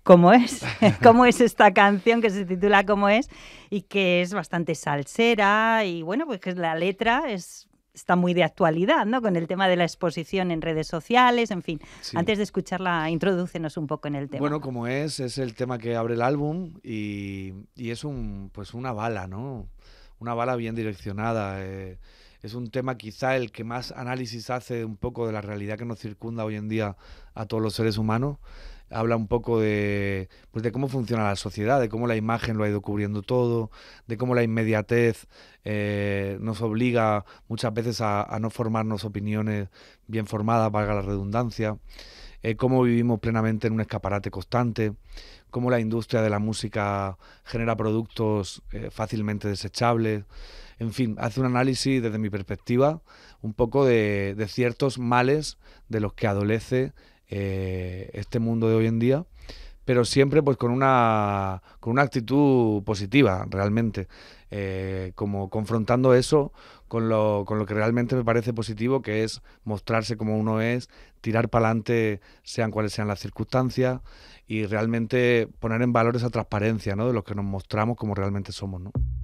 cómo es, cómo es esta canción que se titula Cómo es y que es bastante salsera y bueno, pues que la letra está muy de actualidad, ¿no? Con el tema de la exposición en redes sociales, en fin. Sí. Antes de escucharla, introdúcenos un poco en el tema. Bueno, como es el tema que abre el álbum y es pues una bala, ¿no? Una bala bien direccionada. Es un tema quizá el que más análisis hace un poco de la realidad que nos circunda hoy en día a todos los seres humanos. Habla un poco pues de cómo funciona la sociedad, de cómo la imagen lo ha ido cubriendo todo, de cómo la inmediatez nos obliga muchas veces a no formarnos opiniones bien formadas, valga la redundancia. Cómo vivimos plenamente en un escaparate constante, cómo la industria de la música genera productos fácilmente desechables. En fin, hace un análisis desde mi perspectiva un poco de ciertos males de los que adolece este mundo de hoy en día, pero siempre pues con una actitud positiva realmente, como confrontando eso con lo que realmente me parece positivo, que es mostrarse como uno es, tirar para adelante sean cuales sean las circunstancias y realmente poner en valor esa transparencia, ¿no? De los que nos mostramos como realmente somos, ¿no?